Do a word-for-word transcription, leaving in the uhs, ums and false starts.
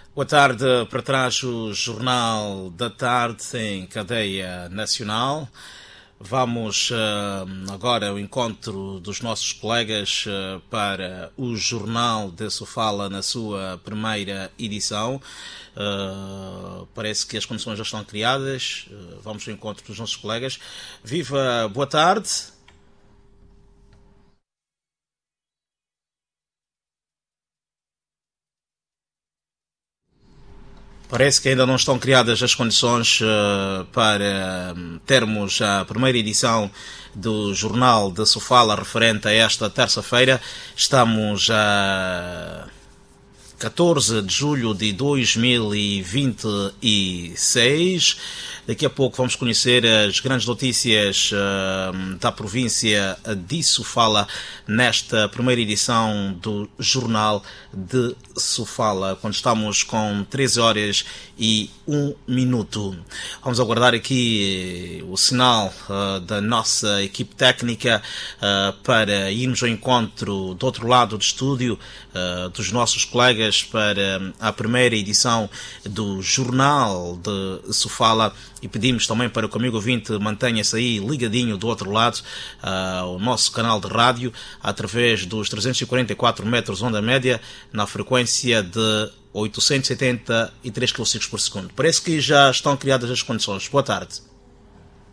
Boa tarde, para trás o Jornal da Tarde em cadeia nacional. Vamos uh, agora ao encontro dos nossos colegas uh, para o Jornal de Sofala na sua primeira edição. Uh, parece que as condições já estão criadas. Uh, vamos ao encontro dos nossos colegas. Viva, boa tarde. Parece que ainda não estão criadas as condições uh, para um, termos a primeira edição do Jornal de Sofala referente a esta terça-feira. Estamos a catorze de julho de dois mil e vinte e seis. Daqui a pouco vamos conhecer as grandes notícias uh, da província de Sofala nesta primeira edição do Jornal de Sofala, quando estamos com treze horas e um minuto. Vamos aguardar aqui o sinal uh, da nossa equipe técnica uh, para irmos ao encontro do outro lado do estúdio uh, dos nossos colegas para a primeira edição do Jornal de Sofala. E pedimos também para que o amigo ouvinte mantenha-se aí ligadinho do outro lado uh, ao nosso canal de rádio através dos trezentos e quarenta e quatro metros onda média na frequência de oitocentos e setenta e três quilociclos por segundo. Parece que já estão criadas as condições. Boa tarde.